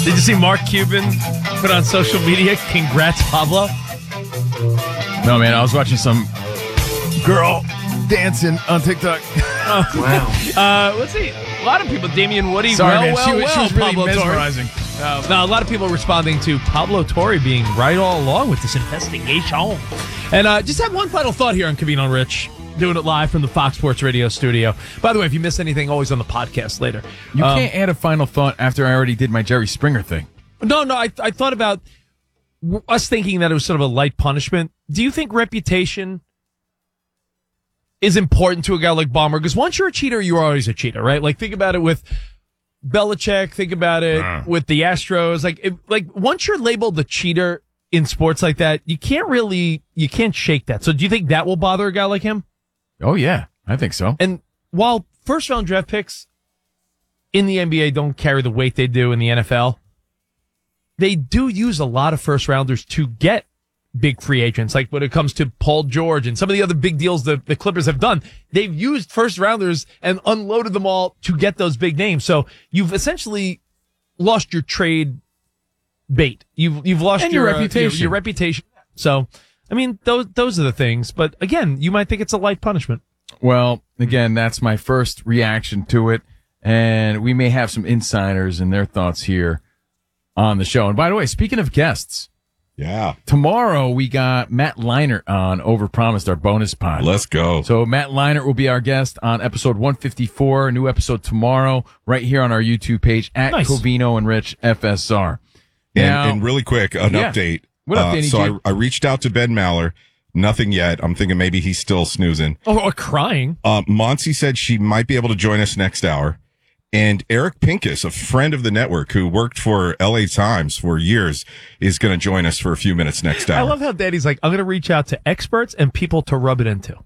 Did you see Mark Cuban put on social media, congrats, Pablo? No, man, I was watching some girl dancing on TikTok. Wow. Let's see. A lot of people, Damian Woody, Sorry, man. She was really Pablo Torre. mesmerizing. Now, a lot of people responding to Pablo Torre being right all along with this investigation. And just have one final thought here on Covino and Rich, doing it live from the Fox Sports Radio studio. By the way, if you missed anything, always on the podcast later. You can't add a final thought after I already did my Jerry Springer thing. No, I thought about us thinking that it was sort of a light punishment. Do you think reputation is important to a guy like Ballmer? Because once you're a cheater, you're always a cheater, right? Like, think about it with Belichick. Think about it with the Astros. Like once you're labeled a cheater in sports like that, you can't shake that. So do you think that will bother a guy like him? Oh, yeah. I think so. And while first-round draft picks in the NBA don't carry the weight they do in the NFL, they do use a lot of first-rounders to get big free agents. Like when it comes to Paul George and some of the other big deals that the Clippers have done, they've used first-rounders and unloaded them all to get those big names. So you've essentially lost your trade bait. You've lost your reputation. Your reputation. So, I mean, those are the things. But again, you might think it's a light punishment. Well, again, that's my first reaction to it. And we may have some insiders and their thoughts here on the show. And by the way, speaking of guests, tomorrow we got Matt Leinart on Overpromised, our bonus pod. Let's go. So Matt Leinart will be our guest on episode 154, a new episode tomorrow, right here on our YouTube page at Covino and Rich FSR. And really quick, update. What update? So I reached out to Ben Maller. Nothing yet. I'm thinking maybe he's still snoozing. Or crying. Monty said she might be able to join us next hour. And Eric Pincus, a friend of the network who worked for LA Times for years, is going to join us for a few minutes next hour. I love how Daddy's like, I'm going to reach out to experts and people to rub it into.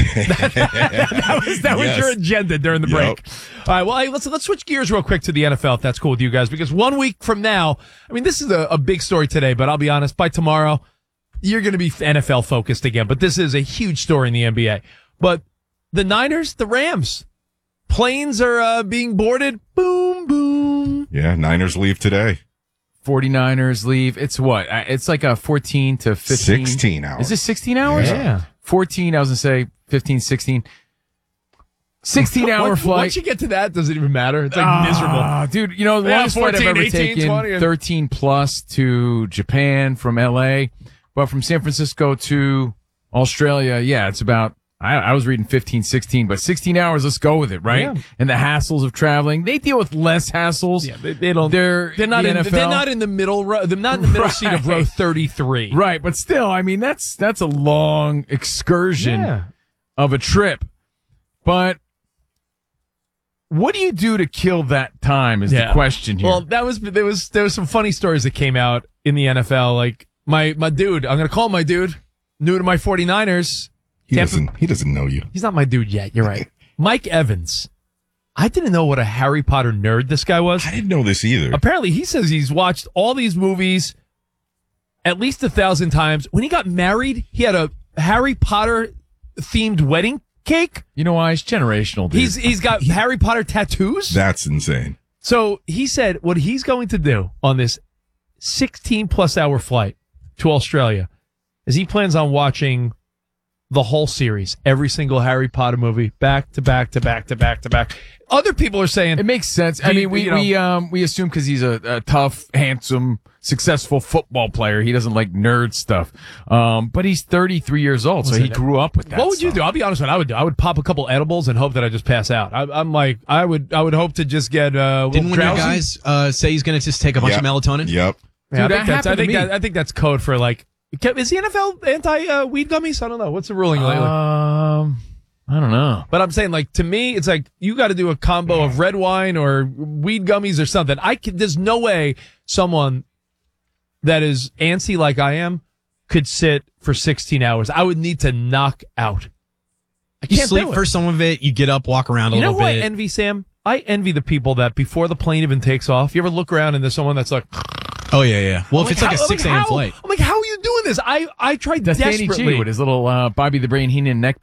that was your agenda during the break. All right, well, hey, let's switch gears real quick to the NFL, if that's cool with you guys, because 1 week from now, I mean, this is a big story today, but I'll be honest, by tomorrow, you're going to be NFL focused again. But this is a huge story in the NBA. But the Niners, the Rams, planes are being boarded. Boom, boom. Yeah, Niners leave today. 49ers leave. It's what? It's like a 14 to 15. 16 hours. Is it 16 hours? Yeah. 14, I was going to say 15, 16. 16-hour flight. Once you get to that, does it even matter? It's like miserable. Dude, you know, the longest flight I've ever 18, taken, 20. 13 plus to Japan from LA. But from San Francisco to Australia, yeah, it's about, I was reading 15, 16, but 16 hours, let's go with it, right? Yeah. And the hassles of traveling, they deal with less hassles. Yeah, they don't. They're not in. They're not in the middle row. They're not in the middle seat of row 33. Right, but still, I mean, that's a long excursion of a trip. But what do you do to kill that time? Is the question here. Well, there was some funny stories that came out in the NFL. Like my dude, I'm gonna call him my dude, new to my 49ers. He doesn't know you. He's not my dude yet. You're right. Mike Evans. I didn't know what a Harry Potter nerd this guy was. I didn't know this either. Apparently, he says he's watched all these movies at least 1,000 times. When he got married, he had a Harry Potter themed wedding cake. You know why? He's generational, dude. He's got Harry Potter tattoos. That's insane. So he said what he's going to do on this 16-plus hour flight to Australia is he plans on watching the whole series, every single Harry Potter movie, back to back to back to back to back. Other people are saying it makes sense. I mean, we assume because he's a tough, handsome, successful football player, he doesn't like nerd stuff. But he's 33 years old, so he grew up with that. What would you do? I'll be honest with you. I would pop a couple edibles and hope that I just pass out. I'm like, I would hope to just get Didn't one of your guys say he's going to just take a bunch of melatonin? Yep. Yeah, I think that's code for like. Is the NFL anti-weed gummies? I don't know. What's the ruling lately? I don't know. But I'm saying, like, to me, it's like you got to do a combo of red wine or weed gummies or something. There's no way someone that is antsy like I am could sit for 16 hours. I would need to knock out. You sleep for some of it. You get up, walk around a little bit. You know who I envy, Sam? I envy the people that before the plane even takes off, you ever look around and there's someone that's like... Oh, yeah. Well, if it's like a 6 a.m. flight. I'm like, how are you doing this? I tried That's desperately. Danny G with his little Bobby the Brain Heenan neck